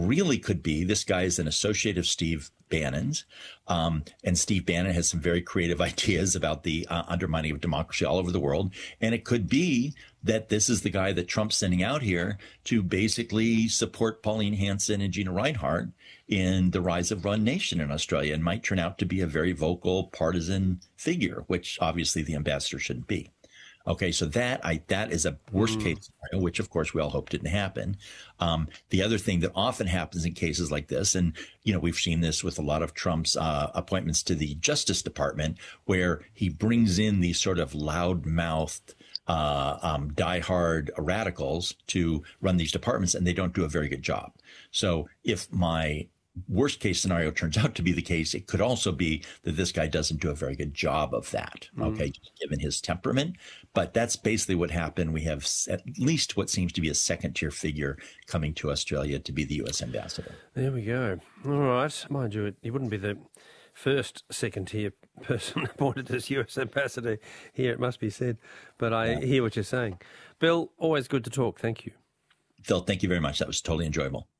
really could be this guy is an associate of Steve Bannon's. And Steve Bannon has some very creative ideas about the undermining of democracy all over the world. And it could be that this is the guy that Trump's sending out here to basically support Pauline Hanson and Gina Reinhart in the rise of Run Nation in Australia, and might turn out to be a very vocal partisan figure, which obviously the ambassador shouldn't be. Okay, so that is a worst case scenario, which of course we all hope didn't happen. The other thing that often happens in cases like this, and we've seen this with a lot of Trump's appointments to the Justice Department, where he brings in these sort of loud-mouthed, diehard radicals to run these departments, and they don't do a very good job. So if my worst case scenario turns out to be the case, it could also be that this guy doesn't do a very good job of that, okay, given his temperament. But that's basically what happened. We have at least what seems to be a second-tier figure coming to Australia to be the U.S. ambassador. There we go. All right. Mind you, he wouldn't be the first second-tier person appointed as U.S. ambassador here, it must be said. But I hear what you're saying. Bill, always good to talk. Thank you. Phil, thank you very much. That was totally enjoyable.